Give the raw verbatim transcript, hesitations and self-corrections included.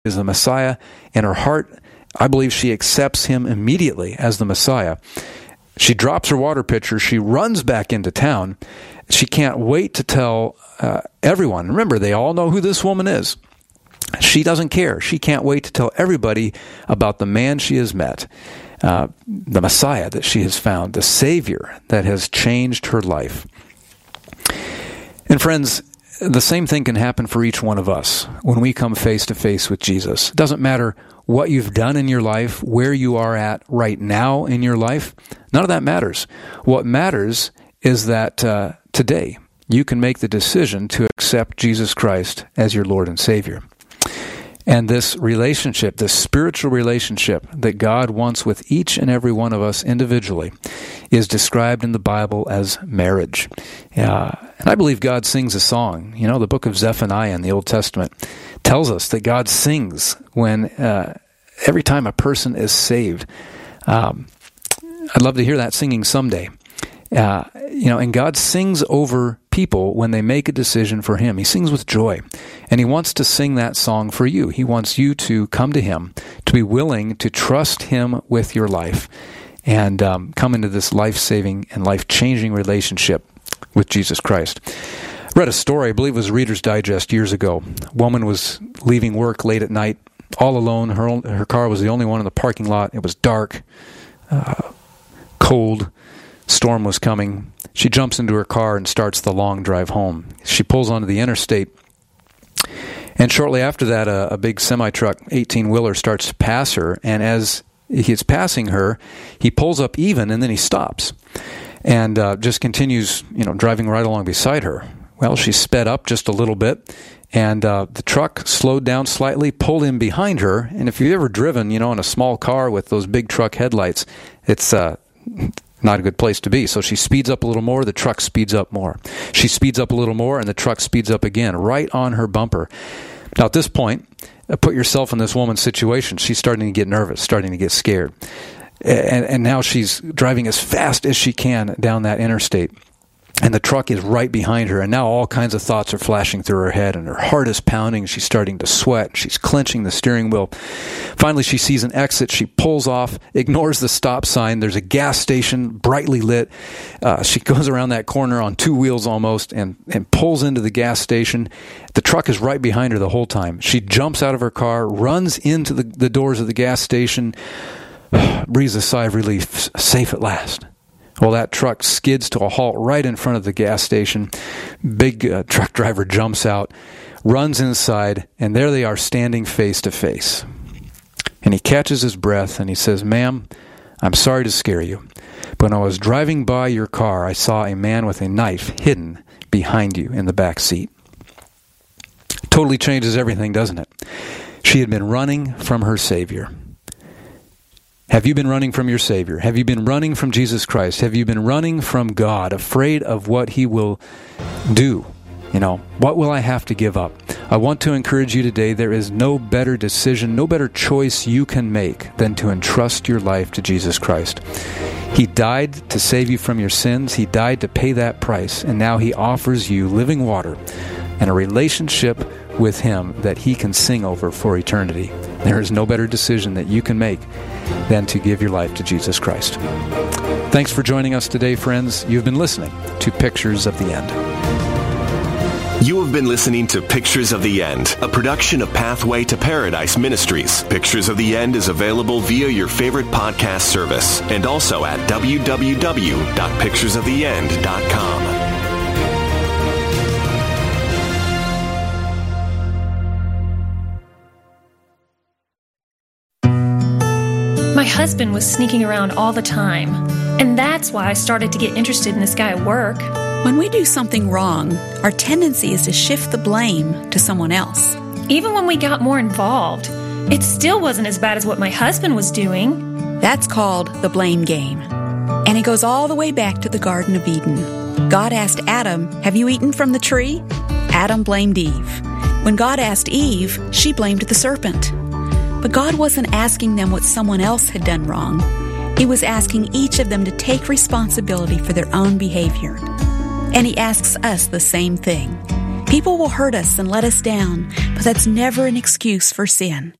is the Messiah. In her heart, I believe she accepts him immediately as the Messiah. She drops her water pitcher. She runs back into town. She can't wait to tell uh, everyone. Remember, they all know who this woman is. She doesn't care. She can't wait to tell everybody about the man she has met, uh, the Messiah that she has found, the Savior that has changed her life. And friends, the same thing can happen for each one of us when we come face to face with Jesus. It doesn't matter what you've done in your life, where you are at right now in your life. None of that matters. What matters is that uh, today you can make the decision to accept Jesus Christ as your Lord and Savior. And this relationship, this spiritual relationship that God wants with each and every one of us individually, is described in the Bible as marriage. Uh, and I believe God sings a song. You know, the book of Zephaniah in the Old Testament tells us that God sings when uh, every time a person is saved. Um, I'd love to hear that singing someday. Uh, you know, and God sings over people when they make a decision for Him. He sings with joy, and He wants to sing that song for you. He wants you to come to Him, to be willing to trust Him with your life, and um, come into this life-saving and life-changing relationship with Jesus Christ. I read a story, I believe it was Reader's Digest years ago. A woman was leaving work late at night, all alone. Her own, her car was the only one in the parking lot. It was dark, uh, cold. Storm was coming. She jumps into her car and starts the long drive home. She pulls onto the interstate, and shortly after that, a, a big semi-truck, eighteen-wheeler, starts to pass her, and as he's passing her, he pulls up even, and then he stops, and uh, just continues, you know, driving right along beside her. Well, she sped up just a little bit, and uh, the truck slowed down slightly, pulled in behind her, and if you've ever driven, you know, in a small car with those big truck headlights, it's uh, not a good place to be. So she speeds up a little more, the truck speeds up more. She speeds up a little more, and the truck speeds up again, right on her bumper. Now, at this point, uh, put yourself in this woman's situation. She's starting to get nervous, starting to get scared. And, and now she's driving as fast as she can down that interstate. And the truck is right behind her, and now all kinds of thoughts are flashing through her head, and her heart is pounding. She's starting to sweat. She's clenching the steering wheel. Finally, she sees an exit. She pulls off, ignores the stop sign. There's a gas station, brightly lit. Uh, she goes around that corner on two wheels almost and, and pulls into the gas station. The truck is right behind her the whole time. She jumps out of her car, runs into the, the doors of the gas station, breathes a sigh of relief, safe at last. Well, that truck skids to a halt right in front of the gas station. Big uh, truck driver jumps out, runs inside, and there they are standing face to face. And he catches his breath and he says, "Ma'am, I'm sorry to scare you, but when I was driving by your car, I saw a man with a knife hidden behind you in the back seat." Totally changes everything, doesn't it? She had been running from her Savior. Have you been running from your Savior? Have you been running from Jesus Christ? Have you been running from God, afraid of what He will do? You know, what will I have to give up? I want to encourage you today, there is no better decision, no better choice you can make than to entrust your life to Jesus Christ. He died to save you from your sins. He died to pay that price. And now He offers you living water and a relationship with Him that He can sing over for eternity. There is no better decision that you can make than to give your life to Jesus Christ. Thanks for joining us today, friends. You've been listening to Pictures of the End. You have been listening to Pictures of the End, a production of Pathway to Paradise Ministries. Pictures of the End is available via your favorite podcast service and also at w w w dot pictures of the end dot com. My husband was sneaking around all the time, and that's why I started to get interested in this guy at work. When we do something wrong, our tendency is to shift the blame to someone else. Even when we got more involved, it still wasn't as bad as what my husband was doing. That's called the blame game. And it goes all the way back to the Garden of Eden. God asked Adam, "Have you eaten from the tree?" Adam blamed Eve. When God asked Eve, she blamed the serpent. But God wasn't asking them what someone else had done wrong. He was asking each of them to take responsibility for their own behavior. And He asks us the same thing. People will hurt us and let us down, but that's never an excuse for sin.